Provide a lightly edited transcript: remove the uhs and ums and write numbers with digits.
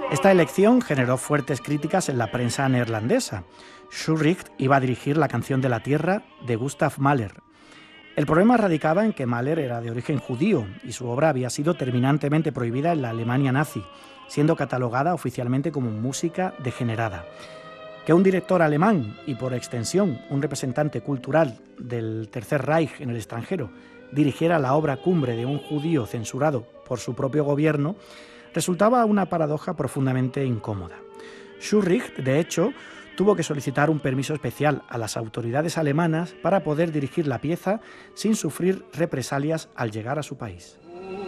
Esta elección generó fuertes críticas en la prensa neerlandesa. Schuricht iba a dirigir La canción de la tierra de Gustav Mahler. El problema radicaba en que Mahler era de origen judío y su obra había sido terminantemente prohibida en la Alemania nazi, siendo catalogada oficialmente como música degenerada. Que un director alemán y, por extensión, un representante cultural del Tercer Reich en el extranjero dirigiera la obra cumbre de un judío censurado por su propio gobierno resultaba una paradoja profundamente incómoda. Schuricht, de hecho, tuvo que solicitar un permiso especial a las autoridades alemanas para poder dirigir la pieza sin sufrir represalias al llegar a su país.